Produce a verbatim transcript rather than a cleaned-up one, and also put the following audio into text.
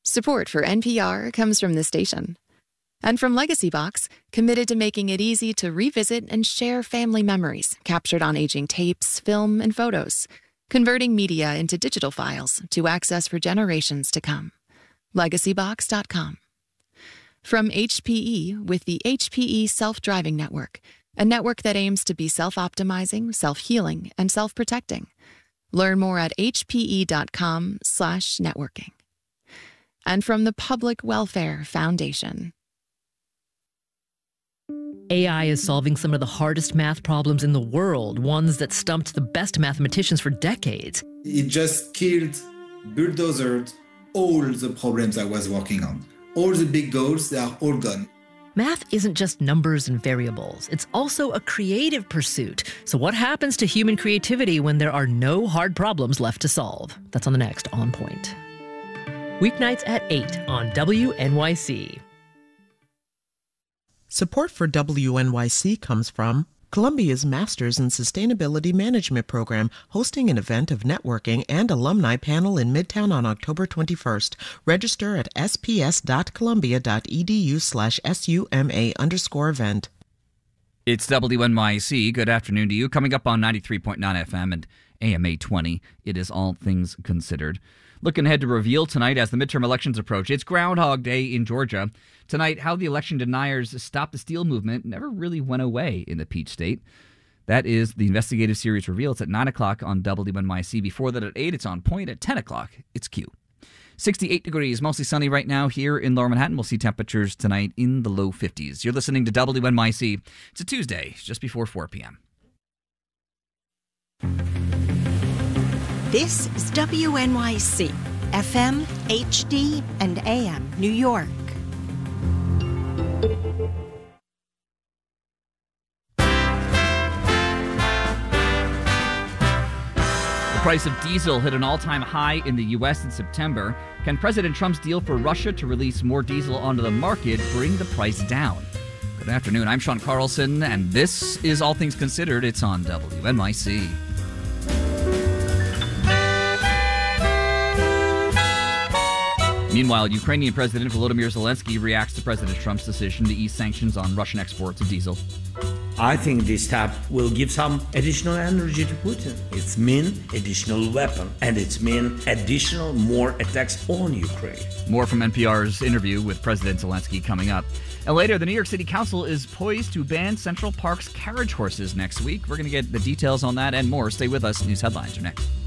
Support for N P R comes from this station. And from Legacy Box, committed to making it easy to revisit and share family memories captured on aging tapes, film, and photos, converting media into digital files to access for generations to come. legacy box dot com. From H P E with the H P E Self-Driving Network, a network that aims to be self-optimizing, self-healing, and self-protecting. Learn more at h p e dot com slash networking. And from the Public Welfare Foundation. A I is solving some of the hardest math problems in the world, ones that stumped the best mathematicians for decades. It just killed, bulldozed all the problems I was working on. All the big goals, they are all gone. Math isn't just numbers and variables. It's also a creative pursuit. So what happens to human creativity when there are no hard problems left to solve? That's on the next On Point. Weeknights at eight on W N Y C. Support for W N Y C comes from Columbia's Masters in Sustainability Management program, hosting an event of networking and alumni panel in Midtown on October twenty-first. Register at sps.columbia.edu slash SUMA underscore event. It's W N Y C. Good afternoon to you. Coming up on ninety-three point nine F M and A M eight twenty, it is All Things Considered. Looking ahead to reveal tonight as the midterm elections approach. It's Groundhog Day in Georgia. Tonight, how the election deniers Stop the Steal movement never really went away in the Peach State. That is the investigative series reveal. It's at nine o'clock on W N Y C. Before that at eight, it's On Point. At ten o'clock, it's Q. sixty-eight degrees, mostly sunny right now here in Lower Manhattan. We'll see temperatures tonight in the low fifties. You're listening to W N Y C. It's a Tuesday, just before four p.m. This is W N Y C, F M, H D, and A M, New York. The price of diesel hit an all-time high in the U S in September. Can President Trump's deal for Russia to release more diesel onto the market bring the price down? Good afternoon, I'm Sean Carlson, and this is All Things Considered. It's on W N Y C. Meanwhile, Ukrainian President Volodymyr Zelensky reacts to President Trump's decision to ease sanctions on Russian exports of diesel. I think this step will give some additional energy to Putin. It's mean additional weapon, and it's mean additional more attacks on Ukraine. More from N P R's interview with President Zelensky coming up. And later, the New York City Council is poised to ban Central Park's carriage horses next week. We're going to get the details on that and more. Stay with us. News headlines are next.